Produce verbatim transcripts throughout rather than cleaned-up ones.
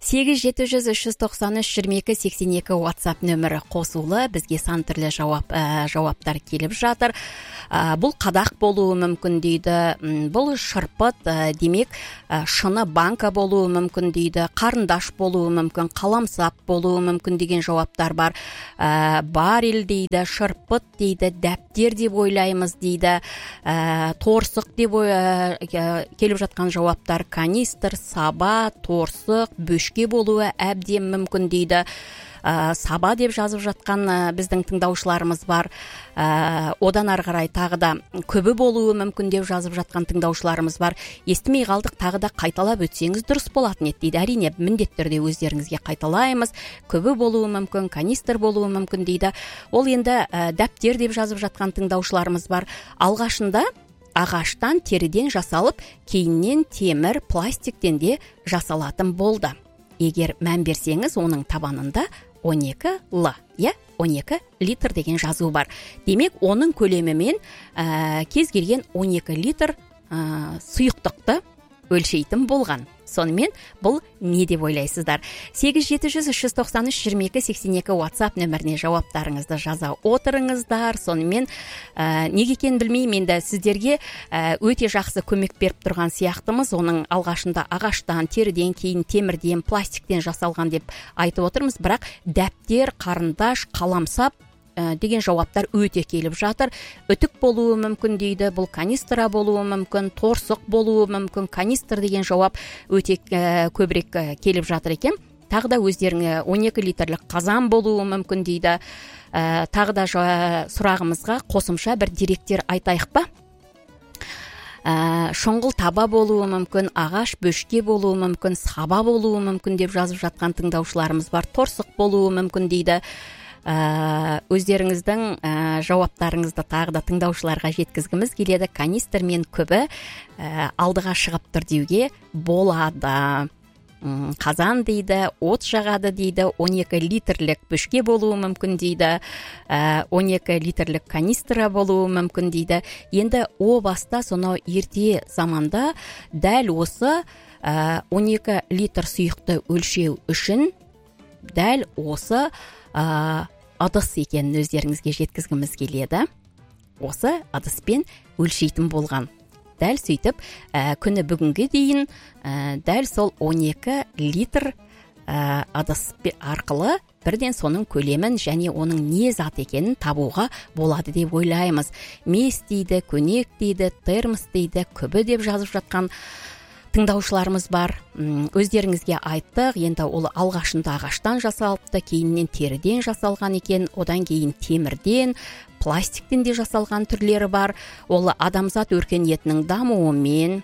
сегіз жеті жүз үш жүз тоқсан үш жиырма екі сексен екі WhatsApp нөмірі қосулы. Бізге сан түрлі жауап ә, жауаптар келіп жатыр. Ә, бұл қадақ болуы мүмкін дейді. Бұл шырпыт, ә, демек ә, шыны банка болуы мүмкін дейді. Қарындаш болуы мүмкін, қаламсап болуы мүмкін деген жауаптар бар. Ә, барель дейді, шырпыт дейді, дәптер деп ойлаймыз дейді. Ә, торсық деп ә, келіп жатқан жауаптар канистр, саба, торсық, бөшке болуы әбден мүмкін дейді. Ә, саба деп жазып жатқан ә, біздің тыңдаушыларымыз бар. Ә, одан ары қарай тағы да көбі болуы мүмкін деп жазып жатқан тыңдаушыларымыз бар. Естімей қалдық, тағы да қайталап өтсеңіз дұрыс болатын еді дейді. Әрине міндетті түрде өздеріңізге қайталаймыз. Көбі болуы мүмкін, канистр болуы мүмкін дейді. Ол енді ә, дәптер деп жазып жатқан тыңдаушыларымыз бар. Алғашында ағаштан, теріден жасалып, кейіннен темір, пластиктен де жасалатын болды. Егер мән берсеңіз, оның табанында он екі Л, я, он екі литр деген жазу бар. Демек, оның көлемімен ә, кез келген он екі литр ә, сұйықтықты өлшейтін болған. Сонымен бұл не деп ойлайсыздар? сегіз жеті жүз үш жүз тоқсан үш жиырма екі сексен екі WhatsApp нөміріне жауаптарыңызды жаза отырыңыздар. Сонымен ә, неге екенін білмеймін, енді сіздерге ә, өте жақсы көмек беріп тұрған сияқтымыз. Оның алғашында ағаштан, теріден, кейін темірден, пластиктен жасалған деп айтып отырмыз. Бірақ дәптер, қарындаш, қаламсап деген жауаптар өте келіп жатыр. Үтік болуы мүмкін дейді, бұл канистра болуы мүмкін, торсық болуы мүмкін. Канистр деген жауап өте ә, көбірек ә, келіп жатыр екен. Тағы да өздеріңе он екі литрлік қазан болуы мүмкін дейді. Ә, тағы да жа, сұрағымызға қосымша бір деректер айтайық па? Ә, шұңғыл таба болуы мүмкін, ағаш бөшке болуы мүмкін, саба болуы мүмкін деп жазып жатқан тыңдаушыларымыз бар. Торсық болуы мүмкін дейді. Ә, өздеріңіздің ә, жауаптарыңызды тағы да тыңдаушыларға жеткізгіміз келеді. Канистр мен көбі ә, алдыға шығып тұр деуге болады. М, қазан дейді, от жағады дейді, он екі литрлік бөшке болуы мүмкін дейді, ә, он екі литрлік канистра болуы мүмкін дейді. Енді о баста сонау ерте заманда дәл осы ә, он екі литр сұйықты өлшеу үшін дәл осы ә, ыдыс екенін өздеріңізге жеткізгіміз келеді. Осы ыдыспен өлшейтін болған. Дәл сөйтіп, ә, күні бүгінге дейін ә, дәл сол он екі литр ә, ыдыс арқылы бірден соның көлемін және оның не зат екенін табуға болады деп ойлаймыз. Мес дейді, көнек дейді, термос дейді, күбі деп жазып жатқан тыңдаушыларымыз бар. Өздеріңізге айттық, енді ол алғашында ағаштан жасалыпты, кейіннен теріден жасалған екен, одан кейін темірден, пластиктен де жасалған түрлері бар. Ол адамзат өркениетінің дамуымен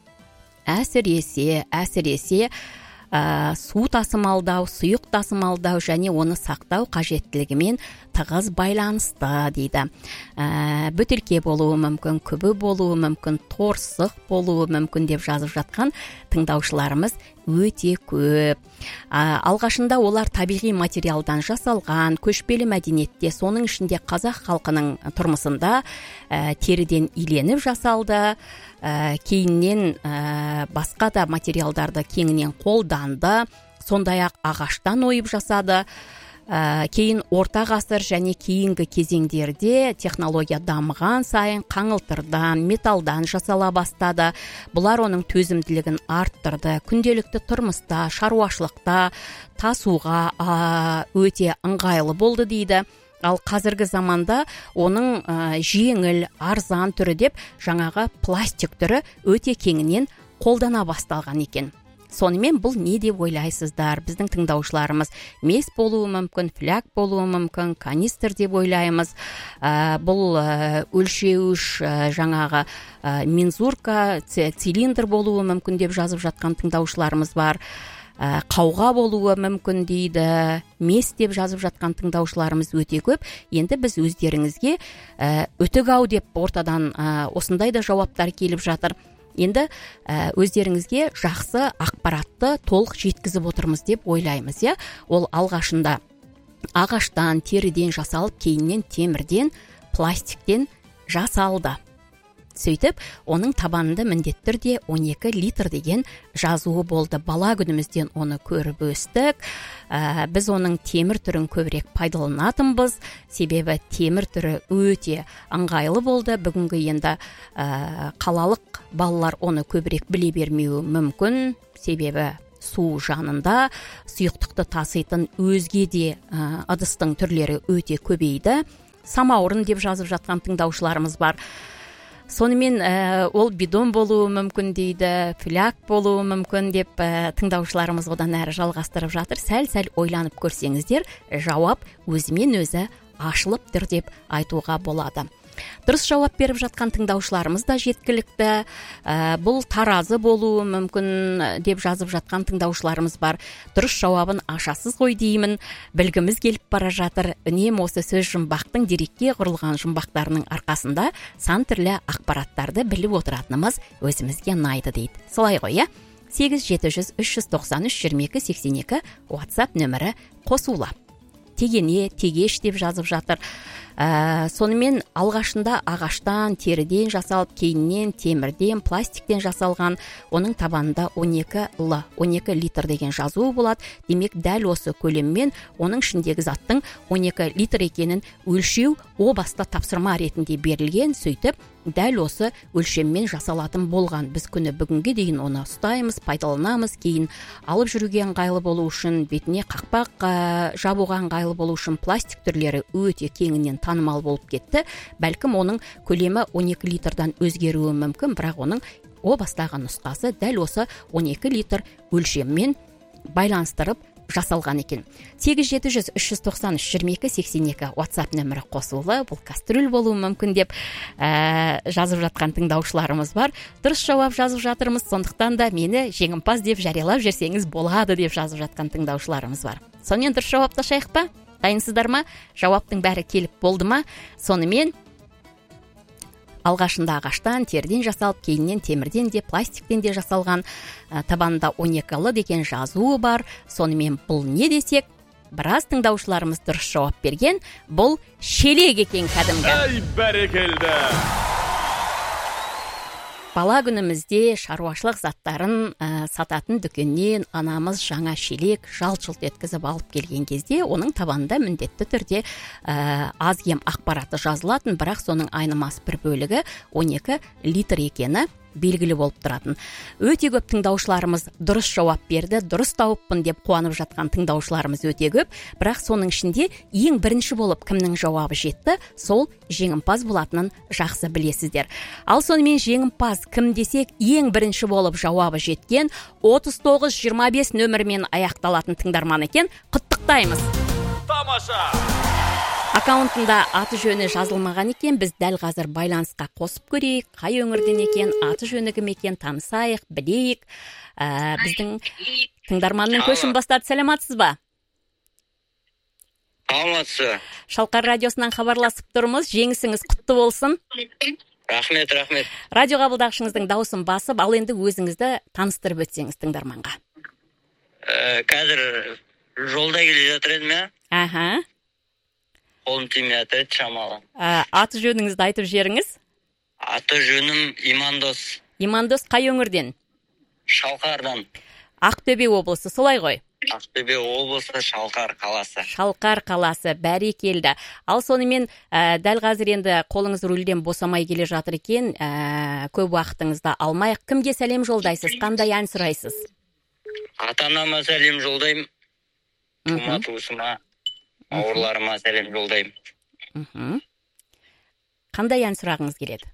әсіресе, әсіресе ә, су тасымалдау, сұйық тасымалдау және оны сақтау қажеттілігімен тығыз байланысты дейді. Ә, бөтелке болуы мүмкін, күбі болуы мүмкін, торсық болуы мүмкін деп жазып жатқан тыңдаушыларымыз өте көп. Ә, алғашында олар табиғи материалдан жасалған, көшпелі мәдениетте, соның ішінде қазақ халқының тұрмысында ә, теріден иленіп жасалды. Ә, кейіннен ә, басқа да материалдарды кеңінен қолданды. Сондай-ақ ағаштан ойып жасады. Ә, кейін орта ғасыр және кейінгі кезеңдерде технология дамыған сайын қаңылтырдан, металдан жасала бастады. Бұлар оның төзімділігін арттырды. Күнделікті тұрмыста, шаруашылықта тасуға ә, өте ыңғайлы болды дейді. Ал қазіргі заманда оның ә, жеңіл, арзан түрі деп жаңағы пластик түрі өте кеңінен қолдана басталған екен. Сонымен бұл не деп ойлайсыздар? Біздің тыңдаушыларымыз мес болуы мүмкін, фляг болуы мүмкін, канистр деп ойлаймыз. Ә, бұл ә, өлшеуіш ә, жаңағы ә, мензурка, цилиндр болуы мүмкін деп жазып жатқан тыңдаушыларымыз бар. Ә, қауға болуы мүмкін дейді, мес деп жазып жатқан тыңдаушыларымыз өте көп. Енді біз өздеріңізге ә, өтік ау деп ортадан ә, осындай да жауаптар келіп жатыр. Енді ә, өздеріңізге жақсы ақпаратты толық жеткізіп отырмыз деп ойлаймыз, я? Ол алғашында ағаштан, теріден жасалып, кейіннен темірден, пластиктен жасалды. сөйтіп оның табанында міндетті түрде он екі литр деген жазуы болды. Бала күнімізден оны көріп өстік. Ә, біз оның темір түрін көбірек пайдаланатынбыз, себебі темір түрі өте ыңғайлы болды. Бүгінгі енді ә, қалалық балалар оны көбірек біле бермеуі мүмкін, себебі су жанында сұйықтықты таситын өзге де ә, ыдыстың түрлері өте көбейді. Самаурын деп жазып жатқан тыңдаушыларымыз бар. Сонымен ә, ол бидон болуы мүмкін дейді, фляг болуы мүмкін деп ә, тыңдаушыларымыз одан әрі жалғастырып жатыр. Сәл-сәл ойланып көрсеңіздер, жауап өзімен өзі ашылып тұр деп айтуға болады. Дұрыс жауап беріп жатқан тыңдаушыларымыз да жеткілікті. Ә, бұл таразы болуы мүмкін деп жазып жатқан тыңдаушыларымыз бар. Дұрыс жауабын ашасыз ғой деймін. Білгіміз келіп бара жатыр. Үнем осы сөз жұмбақтың дерекке құрылған жұмбақтарының арқасында сан түрлі ақпараттарды біліп отыратынымыз өзімізге ұнайды дейді. Солай ғой, иә? сегіз жеті жүз үш жүз тоқсан үш жиырма екі сексен екі WhatsApp нөмірі қосулы. Тегене, тегеш деп жазып жатыр. Ә, сонымен алғашында ағаштан, теріден жасалып, кейіннен темірден, пластиктен жасалған, оның табанында он екі л, он екі литр деген жазуы болады. Демек, дәл осы көлеммен оның ішіндегі заттың он екі литр екенін өлшеу о баста тапсырма ретінде берілген, сөйтіп дәл осы өлшеммен жасалатын болған. Біз күні бүгінге дейін оны ұстаймыз, пайдаланамыз, кейін алып жүруге ыңғайлы болу үшін, бетіне қақпақ ә, жабуға ыңғайлы болу үшін пластик түрлері өте кеңінен танымал болып кетті. Бәлкім оның көлемі он екі литрдан өзгеруі мүмкін, бірақ оның о бастағы нұсқасы дәл осы он екі литр өлшеммен байланыстырып жасалған екен. сегіз жеті жүз үш жүз тоқсан үш жиырма екі сексен екі WhatsApp нөмірі қосулы. Бұл кастрюль болуы мүмкін деп ә, жазып жатқан тыңдаушыларымыз бар. Дұрыс жауап жазып жатырмыз, сондықтан да мені жеңімпаз деп жариялап жүрсеңіз болады деп жазып жатқан тыңдаушыларымыз бар. Сонымен дұрыс жауапты ашайық па? Дайынсыздар ма? Жауаптың бәрі келіп болды ма? Сонымен алғашында ағаштан, терден жасалып, кейіннен темірден де, пластиктен де жасалған, ә, табанында он екі л деген жазуы бар. Сонымен бұл не десек, біраз тыңдаушыларымыз дұрыс жауап берген. Бұл шелек екен кәдімгі. Ай, бәрекелді! Бала күнімізде шаруашылық заттарын ә, сататын дүкеннен анамыз жаңа шелек жалт-жұлт еткізіп алып келген кезде оның табанында міндетті түрде ә, аз кем ақпараты жазылатын, бірақ соның айнымас бір бөлігі он екі литр екені белгілі болып тұратын. Өте көп тыңдаушыларымыз дұрыс жауап берді, дұрыс тауыппын деп қуанып жатқан тыңдаушыларымыз өте көп, бірақ соның ішінде ең бірінші болып кімнің жауабы жетті, сол жеңімпаз болатынын жақсы білесіздер. Ал сонымен жеңімпаз кім десек, ең бірінші болып жауабы жеткен отыз тоғыз жиырма бес нөмірмен аяқталатын тыңдарман екен. Құттықтаймыз. Тамаша! Аккаунтында аты жөні жазылмаған екен, біз дәл қазір байланысқа қосып көрейік, қай өңірден екен, аты жөні кім екен, танысайық, білейік. Ә, біздің тыңдарманның көшін бастады. Сәлематсыз ба? Саламатсыз. Шалқар радиосынан хабарласып тұрмыз, жеңісіңіз құтты болсын. Рахмет, рахмет. Радио қабылдағышыңыздың дауысын басып, ал енді өзіңізді таныстырып өтсеңіз тыңдарманға. Ә, қазір жолда келе жатыр едім, иә? Аха. Қолым тимей жатыр еді шамалы. Ә, аты жөніңізді айтып жеріңіз? Аты жөнім Имандос. Имандос қай өңірден? Шалқардан. Ақтөбе облысы, солай ғой? Ақтөбе облысы, Шалқар қаласы. Шалқар қаласы, бәрекелді. Ал сонымен ә, дәл қазір енді қолыңыз рульден босамай келе жатыр екен, ә, көп уақытыңызды алмайық. Кімге сәлем жолдайсыз? Қандай ән сұрайсыз? Ата-анама сәлем жолдаймын. Тума туысыма, ауырларыма сәлем жолдаймын. Мхм. Қандай ән сұрағыңыз келеді?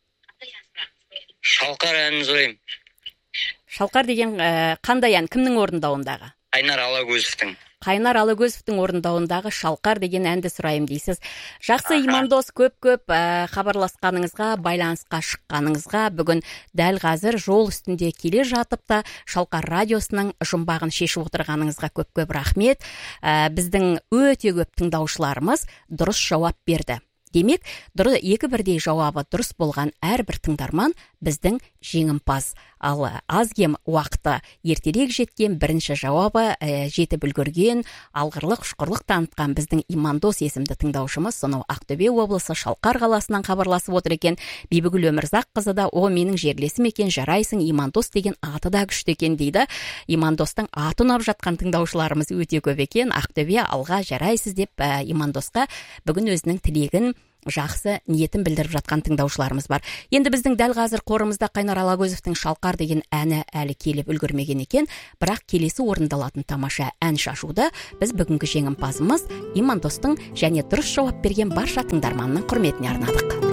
Шалқар әнін сұраймын. Шалқар деген ә, қандай ән? Кімнің орындауындағы? Қайнар Алагөзовтың. Қайнар Алагөзовтың орындауындағы Шалқар деген әнді сұрайым дейсіз. Жақсы, Имандос, көп-көп ә, хабарласқаныңызға, байланысқа шыққаныңызға, бүгін дәл қазір жол үстінде келе жатып та Шалқар радиосының жұмбағын шешіп отырғаныңызға көп-көп рахмет. Ә, біздің өте көп тыңдаушыларымыз дұрыс жауап берді. Демек, екі бірдей жауабы дұрыс болған әрбір тыңдарман біздің жеңімпаз. Ал аз кем уақыты ертерек жеткен бірінші жауабы ә, жетіп үлгерген, алғырлық, ұшқырлық танытқан біздің Имандос есімді тыңдаушымыз сонау Ақтөбе облысы Шалқар қаласынан хабарласып отыр екен. Бибігүл Өмірзаққызы да, о менің жерлесім екен, жарайсың, Имандос деген аты да күшті екен дейді. Имандостың аты ұнап жатқан тыңдаушыларымыз өте көп екен. Ақтөбе алға жарайсыз деп ә, Имандосқа бүгін өзінің тілегін, жақсы ниетін білдіріп жатқан тыңдаушыларымыз бар. Енді біздің дәл қазір қорымызда Қайнар Алагөзовтың Шалқар деген әні әлі келіп үлгермеген екен, бірақ келесі орындалатын тамаша ән шашуды біз бүгінгі жеңімпазымыз Имандостың және дұрыс жауап берген барша тыңдарманның құрметіне арнадық.